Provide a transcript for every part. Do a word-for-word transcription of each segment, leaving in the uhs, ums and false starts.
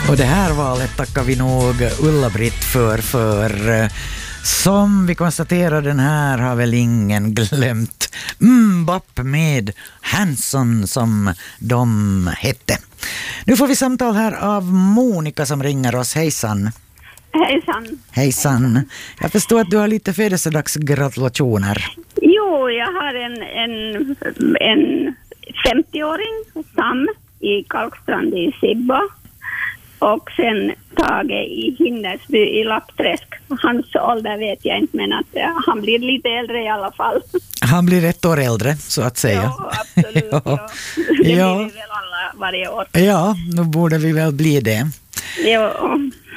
Och det här valet tackar vi nog Ulla-Britt för, för som vi konstaterar, den här har väl ingen glömt. Mbop med Hanson som de hette. Nu får vi samtal här av Monica som ringer oss. Hejsan. Hejsan. Hejsan. Jag förstår att du har lite födelsedagsgratulationer. Jo, jag har en, en, en femtio-åring, Sam, i Kalkstrand i Sibbo. Och sen Tage i Hindersby i Lappträsk. Hans ålder vet jag inte, men att han blir lite äldre i alla fall. Han blir ett år äldre, så att säga. Ja, absolut. ja. Ja. Det ja. blir vi väl alla varje år. Ja, då borde vi väl bli det. Ja.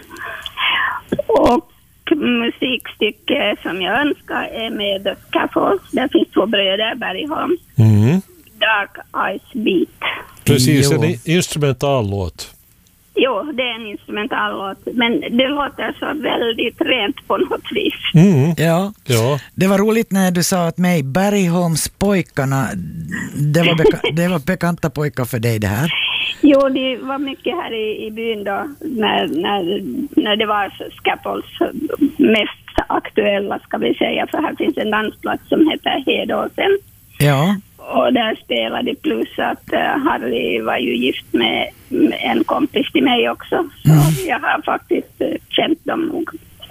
Och musikstycke som jag önskar är med The Scaffolds. Där finns två bröder, Bergholm. Mm. Dark Ice Beat. Precis, Jo. en instrumentallåt. Jo, det är en instrumentallåt. Men det låter så väldigt rent på något vis. Mm. Ja. Ja. Det var roligt när du sa att mig, Bergholms pojkarna, det var, beka- det var bekanta pojkar för dig det här. Jo, det var mycket här i, i byn då, när, när, när det var Scaffolds mest aktuella, ska vi säga. För här finns en dansplats som heter Hedåsen. Ja. Och där spelade, plus att uh, Harry var ju gift med, med en kompis till mig också. Så Mm. jag har faktiskt uh, känt dem nog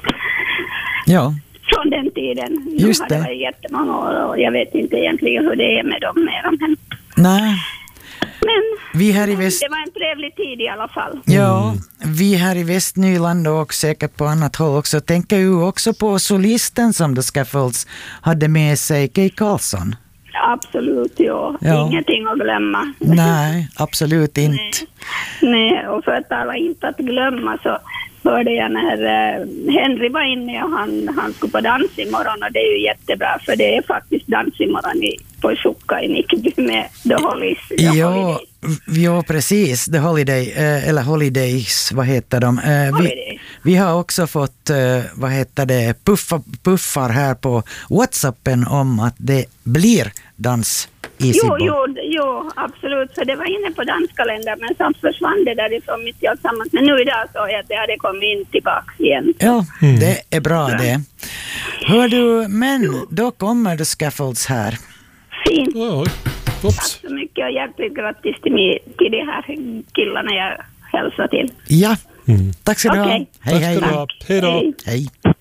Ja. från den tiden. Just Nu har det det. varit jättemånga år och jag vet inte egentligen hur det är med dem mera. Men, Nej. men Vi här i väst... det var en trevlig tid i alla fall. Ja, vi här i Västnyland och säkert på annat håll också tänker ju också på solisten som The Scaffolds hade med sig, Kay Karlsson. Absolut, ja. Ja. Ingenting att glömma. Nej, absolut inte. Nej. Nej, och för att tala inte att glömma så hörde jag när uh, Henry var inne och han, han skulle på dans imorgon, och det är ju jättebra för det är faktiskt dans imorgon i, på Sukka i Nickby med The Hollies. The Ja, Holidays. ja, precis. The Holiday, eh, eller Holidays, vad heter de? Eh, vi, Holidays. vi har också fått, eh, vad heter det, puffa, puffar här på WhatsAppen om att det blir dans i Jo, Sibbo. jo, jo, absolut. För det var inne på danskalendern, men sen försvann det därifrån mitt i alltsammans. Men nu idag så jag att det hade kommit in tillbaka igen. Ja, Mm. det är bra det. Hör du, men då kommer The Scaffolds här. Fint. Oj, oj. Oops. Så mycket och hjärtligt grattis till, mig, till de här killarna jag hälsar till. Ja, Mm. tack ska du ha. Okej. Hej, Tack hej. ska du ha. Hej då. Hej. Hej.